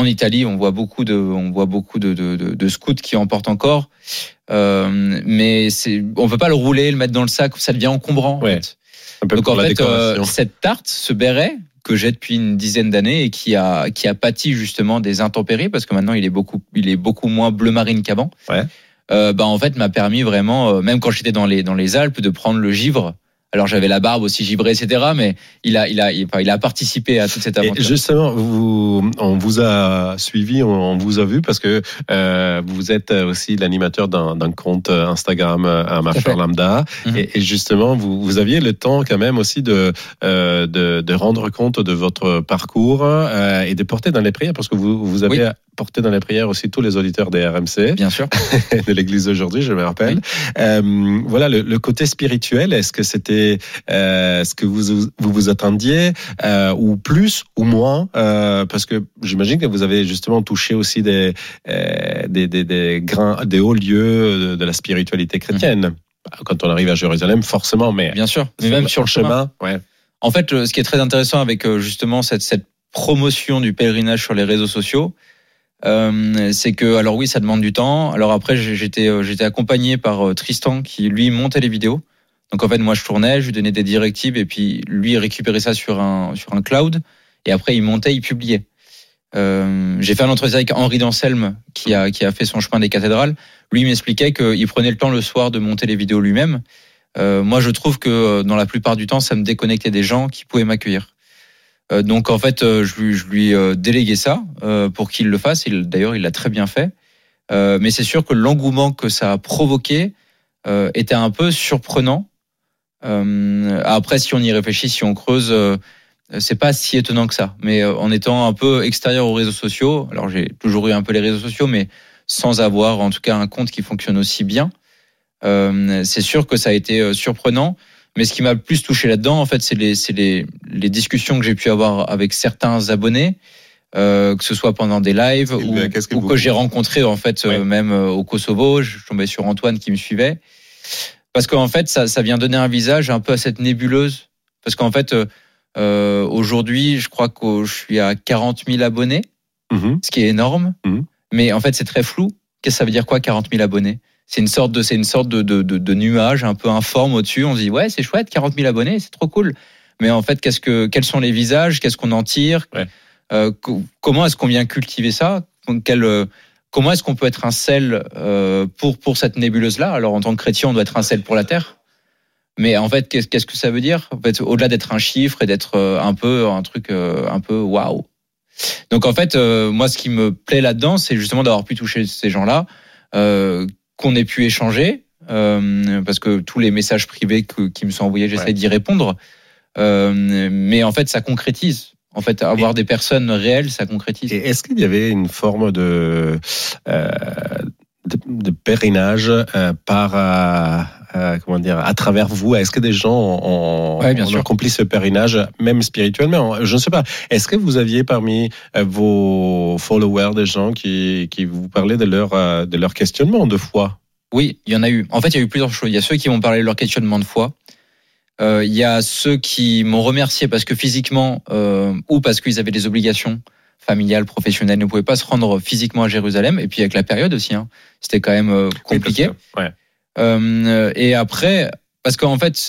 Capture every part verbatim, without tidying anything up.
en Italie, on voit beaucoup de, on voit beaucoup de, de, de, de scouts qui en portent encore. Euh, mais c'est, on peut pas le rouler, le mettre dans le sac, ça devient encombrant. Ouais. En fait. Un peu Donc pour en la fait, décoration. euh, cette tarte, ce béret que j'ai depuis une dizaine d'années et qui a qui a pâti justement des intempéries parce que maintenant il est beaucoup il est beaucoup moins bleu marine qu'avant. Ouais. Euh, bah en fait m'a permis vraiment, euh, même quand j'étais dans les dans les Alpes, de prendre le givre. Alors j'avais la barbe aussi givrée, et cetera. Mais il a il a il, enfin, il a participé à toute cette aventure. Et justement, vous, on vous a suivi, on vous a vu parce que euh, vous êtes aussi l'animateur d'un, d'un compte Instagram à Marcheur Lambda. Mm-hmm. Et, et justement, vous, vous aviez le temps quand même aussi de, euh, de, de rendre compte de votre parcours euh, et de porter dans les prières parce que vous, vous avez... Oui. porté dans les prières aussi tous les auditeurs des R M C. Bien sûr. De l'église d'aujourd'hui, je me rappelle. Oui. Euh, voilà, le, le côté spirituel, est-ce que c'était euh, ce que vous vous, vous attendiez euh, ou plus ou moins euh, parce que j'imagine que vous avez justement touché aussi des, euh, des, des, des, grains, des hauts lieux de, de la spiritualité chrétienne. Mmh. Quand on arrive à Jérusalem, forcément, mais... Bien sûr, mais même sur le chemin. chemin ouais. En fait, ce qui est très intéressant avec justement cette, cette promotion du pèlerinage sur les réseaux sociaux, Euh, c'est que, alors oui, ça demande du temps. Alors après, j'étais, j'étais accompagné par Tristan qui, lui, montait les vidéos. Donc en fait, moi, je tournais, je lui donnais des directives et puis lui, il récupérait ça sur un, sur un cloud. Et après, il montait, il publiait. Euh, j'ai fait un entretien avec Henri d'Anselme qui a, qui a fait son chemin des cathédrales. Lui, il m'expliquait qu'il prenait le temps le soir de monter les vidéos lui-même. Euh, moi, je trouve que dans la plupart du temps, ça me déconnectait des gens qui pouvaient m'accueillir. Euh, donc en fait, euh, je lui, je lui euh, déléguais ça euh, pour qu'il le fasse. Il, d'ailleurs, il l'a très bien fait. Euh, mais c'est sûr que l'engouement que ça a provoqué euh, était un peu surprenant. Euh, après, si on y réfléchit, si on creuse, euh, c'est pas si étonnant que ça. Mais euh, en étant un peu extérieur aux réseaux sociaux, alors j'ai toujours eu un peu les réseaux sociaux, mais sans avoir en tout cas un compte qui fonctionne aussi bien, euh, c'est sûr que ça a été euh, surprenant. Mais ce qui m'a le plus touché là-dedans, en fait, c'est les, c'est les, les discussions que j'ai pu avoir avec certains abonnés, euh, que ce soit pendant des lives ou, que, ou vous... que j'ai rencontré en fait ouais. euh, même euh, au Kosovo. Je tombais sur Antoine qui me suivait, parce qu'en fait, ça, ça vient donner un visage un peu à cette nébuleuse. Parce qu'en fait, euh, aujourd'hui, je crois que je suis à quarante mille abonnés, mm-hmm. ce qui est énorme. Mm-hmm. Mais en fait, c'est très flou. Qu'est-ce que ça veut dire quoi, quarante mille abonnés? C'est une sorte de, c'est une sorte de, de, de, de nuage un peu informe au-dessus. On se dit, ouais, c'est chouette, quarante mille abonnés, c'est trop cool. Mais en fait, qu'est-ce que, quels sont les visages? Qu'est-ce qu'on en tire? Ouais. euh, co- Comment est-ce qu'on vient cultiver ça? Quel, euh, Comment est-ce qu'on peut être un sel euh, pour, pour cette nébuleuse-là? Alors, en tant que chrétien, on doit être un sel pour la terre. Mais en fait, qu'est-ce, qu'est-ce que ça veut dire? En fait, au-delà d'être un chiffre et d'être euh, un peu, un truc euh, un peu waouh. Donc, en fait, euh, moi, ce qui me plaît là-dedans, c'est justement d'avoir pu toucher ces gens-là, euh, qu'on ait pu échanger, euh, parce que tous les messages privés que, qui me sont envoyés, j'essaie ouais. d'y répondre. Euh, mais en fait, ça concrétise. En fait, avoir et, des personnes réelles, ça concrétise. Et est-ce qu'il y avait une forme de, euh, de, de pèlerinage euh, par, euh, euh, comment dire, à travers vous? Est-ce que des gens ont, ouais, bien ont sûr. accompli ce pèlerinage, même spirituellement? Je ne sais pas. Est-ce que vous aviez parmi vos followers des gens qui, qui vous parlaient de leur, de leur questionnement de foi? Oui, il y en a eu. En fait, il y a eu plusieurs choses. Il y a ceux qui m'ont parlé de leur questionnement de foi. Euh, il y a ceux qui m'ont remercié parce que physiquement, euh, ou parce qu'ils avaient des obligations familiales, professionnelles, ne pouvaient pas se rendre physiquement à Jérusalem. Et puis avec la période aussi, hein, c'était quand même euh, compliqué. Oui, ouais. euh, et après, parce qu'en fait,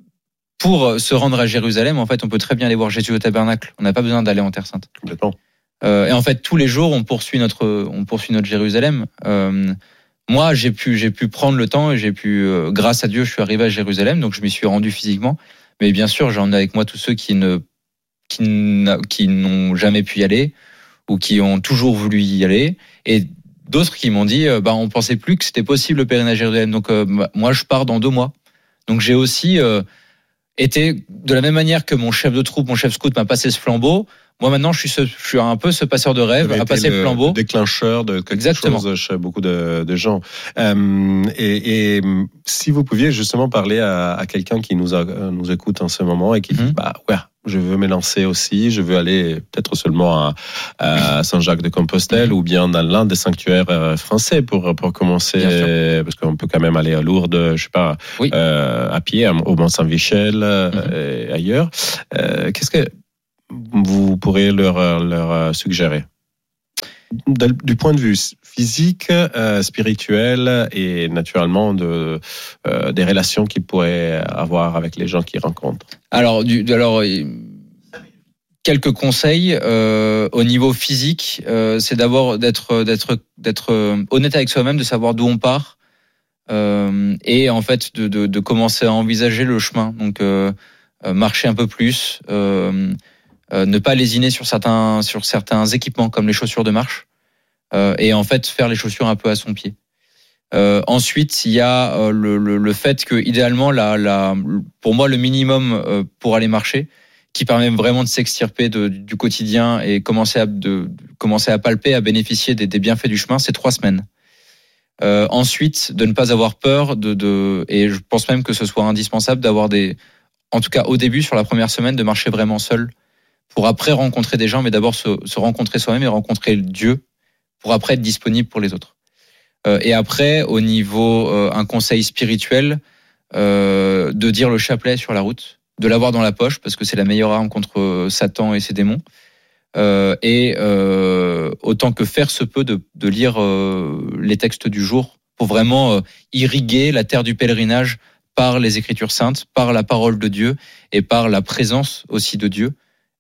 pour se rendre à Jérusalem, en fait, on peut très bien aller voir Jésus au tabernacle. On n'a pas besoin d'aller en Terre Sainte. Complètement. Euh, et en fait, tous les jours, on poursuit notre, on poursuit notre Jérusalem. Euh, Moi, j'ai pu, j'ai pu prendre le temps et j'ai pu, euh, grâce à Dieu, je suis arrivé à Jérusalem, donc je m'y suis rendu physiquement. Mais bien sûr, j'en ai avec moi tous ceux qui ne, qui, n'a, qui n'ont jamais pu y aller ou qui ont toujours voulu y aller, et d'autres qui m'ont dit, euh, bah, on pensait plus que c'était possible le pèlerinage à Jérusalem. Donc euh, moi, je pars dans deux mois. Donc j'ai aussi euh, été de la même manière que mon chef de troupe, mon chef scout m'a passé ce flambeau. Moi maintenant, je suis, ce, je suis un peu ce passeur de rêve à passer le, le flambeau. Le déclencheur de quelque Exactement. chose chez beaucoup de, de gens. Euh, et, et si vous pouviez justement parler à, à quelqu'un qui nous, a, nous écoute en ce moment et qui mm-hmm. dit, bah ouais, je veux me lancer aussi, je veux aller peut-être seulement à, à Saint-Jacques-de-Compostelle mm-hmm. ou bien dans l'un des sanctuaires français pour, pour commencer, parce qu'on peut quand même aller à Lourdes, je sais pas, oui. euh, à pied, au Mont-Saint-Michel mm-hmm. et ailleurs. Euh, qu'est-ce que vous pourrez leur, leur suggérer? du point de vue physique, euh, spirituel et naturellement de, euh, des relations qu'il pourrait avoir avec les gens qu'il rencontre. Alors, du, alors quelques conseils euh, au niveau physique, euh, c'est d'abord d'être, d'être, d'être honnête avec soi-même, de savoir d'où on part euh, et en fait de, de, de commencer à envisager le chemin. Donc, euh, marcher un peu plus, euh, euh, ne pas lésiner sur certains, sur certains équipements comme les chaussures de marche. Euh, et en fait faire les chaussures un peu à son pied. Euh, ensuite, il y a euh, le, le, le fait que idéalement, la, la, pour moi, le minimum euh, pour aller marcher, qui permet vraiment de s'extirper de, du quotidien et commencer à, de, de, commencer à palper, à bénéficier des, des bienfaits du chemin, c'est trois semaines. Euh, ensuite, de ne pas avoir peur de, de, et je pense même que ce soit indispensable d'avoir des, en tout cas au début, sur la première semaine, de marcher vraiment seul, pour après rencontrer des gens, mais d'abord se, se rencontrer soi-même et rencontrer Dieu, pour après être disponible pour les autres. Euh, et après, au niveau euh, un conseil spirituel, euh, de dire le chapelet sur la route, de l'avoir dans la poche parce que c'est la meilleure arme contre Satan et ses démons. Euh, et euh, autant que faire se peut de, de lire euh, les textes du jour pour vraiment euh, irriguer la terre du pèlerinage par les Écritures saintes, par la parole de Dieu et par la présence aussi de Dieu.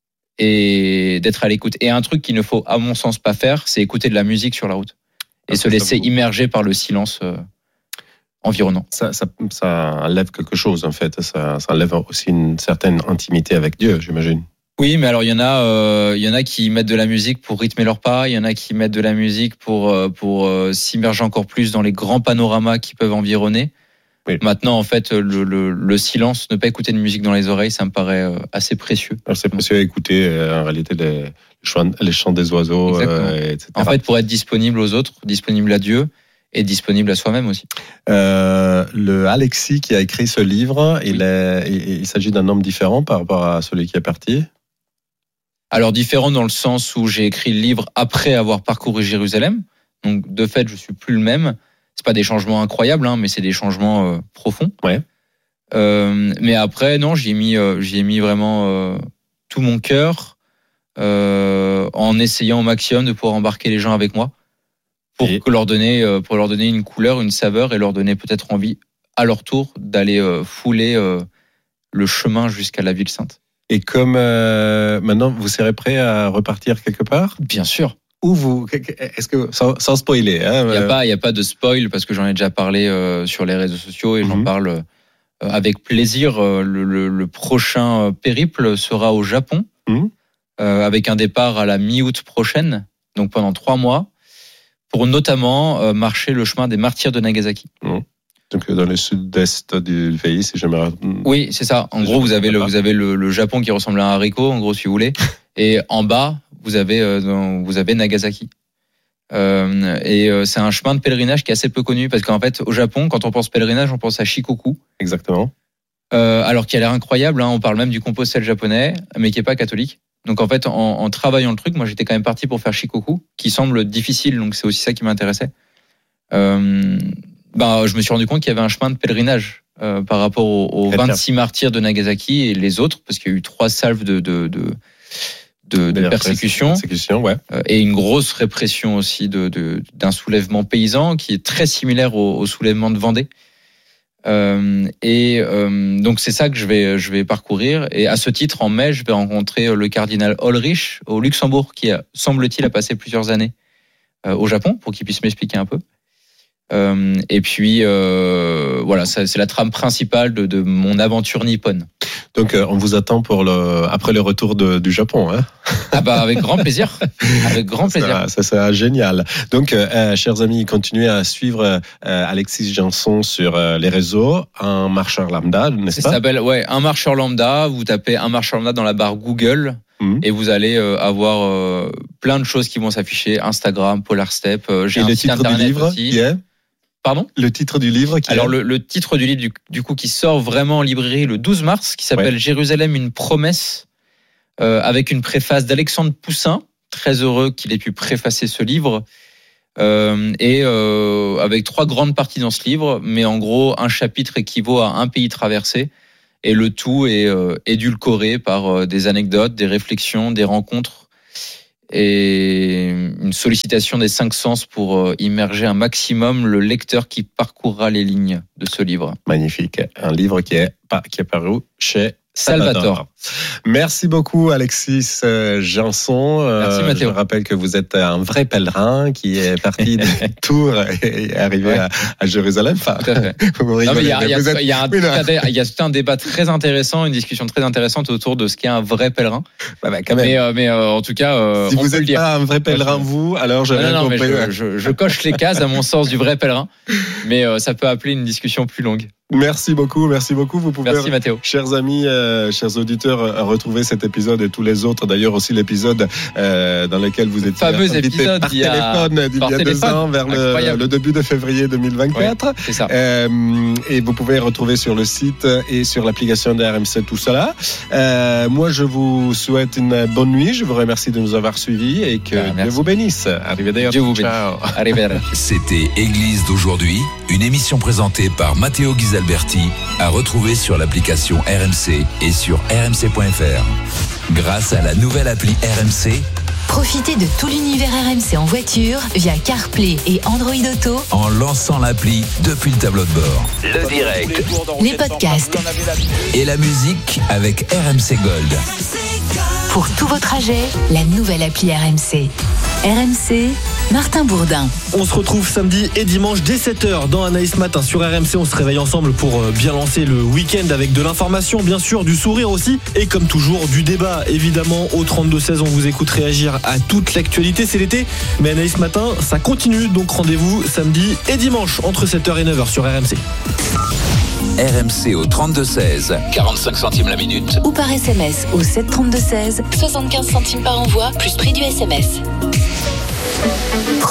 Et d'être à l'écoute. Et un truc qu'il ne faut, à mon sens, pas faire, c'est écouter de la musique sur la route. Et ah, se laisser immerger par le silence euh, environnant. Ça, ça, ça enlève quelque chose, en fait. Ça, ça enlève aussi une certaine intimité avec Dieu, j'imagine. Oui, mais alors il y en a, euh, il y en a qui mettent de la musique pour rythmer leur pas. Il y en a qui mettent de la musique pour pour euh, s'immerger encore plus dans les grands panoramas qui peuvent environner. Oui. Maintenant, en fait, le, le, le silence, ne pas écouter de musique dans les oreilles, ça me paraît assez précieux. Alors, c'est précieux à écouter, euh, en réalité, les, les, chants, les chants des oiseaux, euh, et cetera. En fait, pour être disponible aux autres, disponible à Dieu et disponible à soi-même aussi. Euh, le Alexis qui a écrit ce livre, oui. il, est, il, il s'agit d'un homme différent par rapport à celui qui est parti. Alors, différent dans le sens où j'ai écrit le livre après avoir parcouru Jérusalem. Donc, de fait, je suis plus le même. C'est pas des changements incroyables, hein, mais c'est des changements euh, profonds. Ouais. Euh, mais après, non, j'y ai mis, euh, j'y ai mis vraiment euh, tout mon cœur, euh, en essayant au maximum de pouvoir embarquer les gens avec moi, pour et... que leur donner, euh, pour leur donner une couleur, une saveur, et leur donner peut-être envie, à leur tour, d'aller euh, fouler euh, le chemin jusqu'à la ville sainte. Et comme euh, maintenant, vous serez prêt à repartir quelque part ? Bien sûr. Où vous, est-ce que sans, sans spoiler, hein, il n'y a pas, il y a pas de spoil parce que j'en ai déjà parlé euh, sur les réseaux sociaux et mm-hmm. j'en parle euh, avec plaisir. Euh, le, le, le prochain périple sera au Japon mm-hmm. euh, avec un départ à la mi-août prochaine, donc pendant trois mois, pour notamment euh, marcher le chemin des martyrs de Nagasaki. Mm-hmm. Donc dans le sud-est du pays, si jamais. Oui, c'est ça. En gros, vous avez le, vous avez le, le Japon qui ressemble à un haricot, en gros, si vous voulez, et en bas. Vous avez, euh, vous avez Nagasaki. Euh, et euh, c'est un chemin de pèlerinage qui est assez peu connu parce qu'en fait, au Japon, quand on pense pèlerinage, on pense à Shikoku. Exactement. Euh, alors qui a l'air incroyable, hein, on parle même du Compostelle japonais, mais qui est pas catholique. Donc en fait, en, en travaillant le truc, moi j'étais quand même parti pour faire Shikoku, qui semble difficile, donc c'est aussi ça qui m'intéressait. Euh, bah, je me suis rendu compte qu'il y avait un chemin de pèlerinage euh, par rapport aux, aux vingt-six martyrs de Nagasaki et les autres, parce qu'il y a eu trois salves de, de, de de, de persécution, persécution ouais. euh, et une grosse répression aussi de, de, d'un soulèvement paysan qui est très similaire au, au soulèvement de Vendée. Euh, et euh, donc c'est ça que je vais, je vais parcourir. Et à ce titre, en mai, je vais rencontrer le cardinal Ulrich au Luxembourg, qui a, semble-t-il a passé plusieurs années euh, au Japon, pour qu'il puisse m'expliquer un peu. Euh, et puis euh, voilà, ça, c'est la trame principale de, de mon aventure nippone. Donc euh, on vous attend pour le après le retour de, du Japon, hein. Ah bah avec grand plaisir, avec grand plaisir. Ça, ça sera génial. Donc euh, chers amis, continuez à suivre euh, Alexis Janson sur euh, les réseaux, un marcheur lambda, n'est-ce pas ? Ça s'appelle ouais, un marcheur lambda. Vous tapez un marcheur lambda dans la barre Google. Et vous allez euh, avoir euh, plein de choses qui vont s'afficher, Instagram, Polarstep. Euh, j'ai Et un le site titre internet du livre aussi. Qui est Pardon ? Le titre du livre qui Alors est... le, le titre du livre du, du coup qui sort vraiment en librairie le douze mars, qui s'appelle ouais. Jérusalem, une promesse, euh, avec une préface d'Alexandre Poussin. Très heureux qu'il ait pu préfacer ce livre. Euh, et euh, avec trois grandes parties dans ce livre, mais en gros un chapitre équivaut à un pays traversé. Et le tout est euh, édulcoré par euh, des anecdotes, des réflexions, des rencontres et une sollicitation des cinq sens pour immerger un maximum le lecteur qui parcourra les lignes de ce livre. Magnifique. Un livre qui est, qui est paru chez Salvatore. Salvatore. Merci beaucoup Alexis Janson. Merci Mathéo. Je rappelle que vous êtes un vrai pèlerin qui est parti de Tours et est arrivé ouais. à, à Jérusalem. Enfin, tout à fait. Non, mais il y a, il y a, êtes... il y a un, il y a tout un débat très intéressant, une discussion très intéressante autour de ce qu'est un vrai pèlerin. Bah, bah, quand même. Mais, euh, mais euh, en tout cas, euh, si on vous n'êtes pas un vrai pèlerin, vous, alors je. Non, non, non mais je, je, je coche les cases à mon sens du vrai pèlerin, mais euh, ça peut appeler une discussion plus longue. Merci beaucoup, merci beaucoup. Vous pouvez, merci Mathéo. Chers amis, euh, chers auditeurs, retrouver cet épisode et tous les autres. D'ailleurs aussi l'épisode euh, dans lequel vous étiez fameux épisode par il y a, téléphone d'il y a deux téléphone. ans, vers le, le début de février deux mille vingt-quatre. Oui, c'est ça. Euh, et vous pouvez retrouver sur le site et sur l'application de R M C tout cela. Euh, moi, je vous souhaite une bonne nuit. Je vous remercie de nous avoir suivis et que ah, Dieu vous bénisse. Arrivederci. Dieu vous bénisse. Arrivederci. C'était Église d'aujourd'hui, une émission présentée par Matteo Ghisalberti, à retrouver sur l'application R M C et sur r m c point f r. Grâce à la nouvelle appli R M C, profitez de tout l'univers R M C en voiture via CarPlay et Android Auto en lançant l'appli depuis le tableau de bord. Le direct, les podcasts et la musique avec R M C Gold. Pour tous vos trajets, la nouvelle appli R M C. R M C, Martin Bourdin. On se retrouve samedi et dimanche dès sept heures dans Anaïs Matin sur R M C. On se réveille ensemble pour bien lancer le week-end avec de l'information, bien sûr, du sourire aussi. Et comme toujours, du débat, évidemment. Au trente-deux seize, on vous écoute réagir à toute l'actualité. C'est l'été, mais Anaïs Matin, ça continue. Donc rendez-vous samedi et dimanche entre sept heures et neuf heures sur R M C. R M C au trente-deux seize, quarante-cinq centimes la minute. Ou par S M S au sept trente-deux seize, soixante-quinze centimes par envoi, plus prix du S M S.